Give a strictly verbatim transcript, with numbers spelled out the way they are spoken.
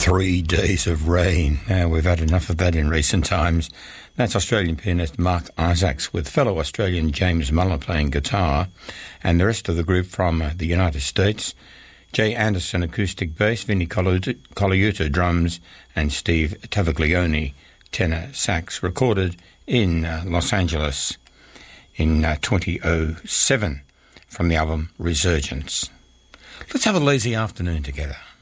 Three days of rain. Now, we've had enough of that in recent times. That's Australian pianist Mark Isaacs with fellow Australian James Muller playing guitar, and the rest of the group from uh, the United States. Jay Anderson acoustic bass, Vinnie Colaiuta drums, and Steve Tavaglione tenor sax, recorded in uh, Los Angeles in uh, twenty oh seven from the album Resurgence. Let's have a lazy afternoon together.